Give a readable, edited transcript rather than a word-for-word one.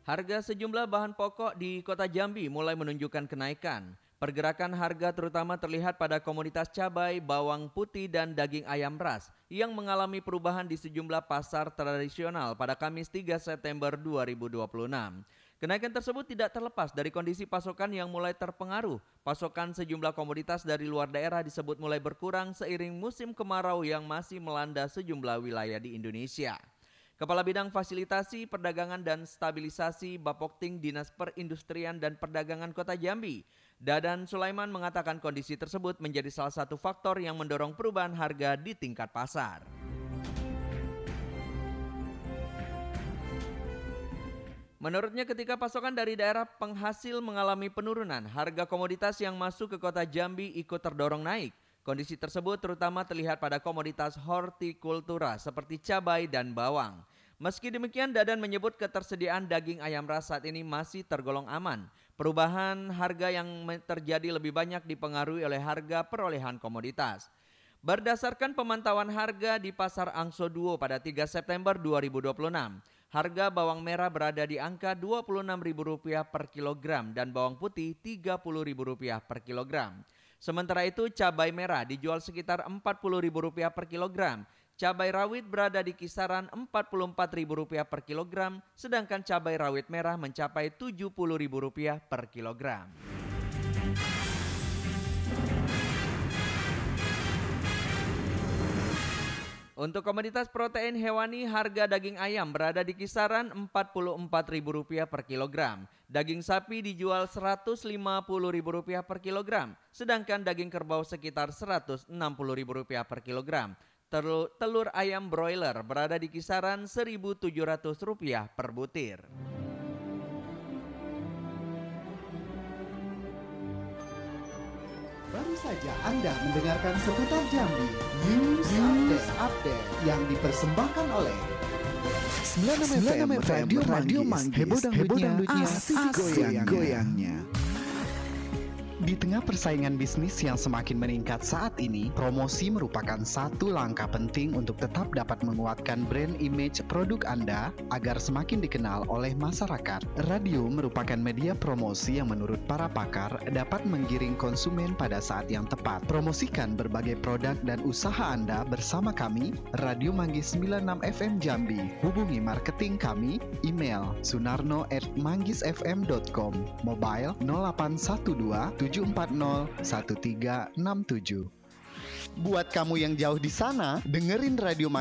Harga sejumlah bahan pokok di Kota Jambi mulai menunjukkan kenaikan. Pergerakan harga terutama terlihat pada komoditas cabai, bawang putih, dan daging ayam ras yang mengalami perubahan di sejumlah pasar tradisional pada Kamis 3 September 2026. Kenaikan tersebut tidak terlepas dari kondisi pasokan yang mulai terpengaruh. Pasokan sejumlah komoditas dari luar daerah disebut mulai berkurang seiring musim kemarau yang masih melanda sejumlah wilayah di Indonesia. Kepala Bidang Fasilitasi, Perdagangan dan Stabilisasi Bapokting Dinas Perindustrian dan Perdagangan Kota Jambi, Dadan Sulaiman mengatakan kondisi tersebut menjadi salah satu faktor yang mendorong perubahan harga di tingkat pasar. Menurutnya ketika pasokan dari daerah penghasil mengalami penurunan, harga komoditas yang masuk ke Kota Jambi ikut terdorong naik. Kondisi tersebut terutama terlihat pada komoditas hortikultura seperti cabai dan bawang. Meski demikian, Dadan menyebut ketersediaan daging ayam ras saat ini masih tergolong aman. Perubahan harga yang terjadi lebih banyak dipengaruhi oleh harga perolehan komoditas. Berdasarkan pemantauan harga di Pasar Angso Duo pada 3 September 2026, harga bawang merah berada di angka Rp26.000 per kilogram dan bawang putih Rp30.000 per kilogram. Sementara itu cabai merah dijual sekitar Rp40.000 per kilogram. Cabai rawit berada di kisaran Rp44.000 per kilogram, sedangkan cabai rawit merah mencapai Rp70.000 per kilogram. Untuk komoditas protein hewani, harga daging ayam berada di kisaran Rp44.000 per kilogram. Daging sapi dijual Rp150.000 per kilogram, sedangkan daging kerbau sekitar Rp160.000 per kilogram. Telur ayam broiler berada di kisaran Rp1.700 per butir. Baru saja Anda mendengarkan seputar Jambi News Update yang dipersembahkan oleh 96 FM Radio Manggis, heboh dangdutnya, asik goyangnya. Di tengah persaingan bisnis yang semakin meningkat saat ini, promosi merupakan satu langkah penting untuk tetap dapat menguatkan brand image produk Anda agar semakin dikenal oleh masyarakat. Radio merupakan media promosi yang menurut para pakar dapat menggiring konsumen pada saat yang tepat. Promosikan berbagai produk dan usaha Anda bersama kami, Radio Manggis 96 FM Jambi. Hubungi marketing kami, email sunarno@manggisfm.com, mobile 0812 740 1367. Buat kamu yang jauh di sana, dengerin Radio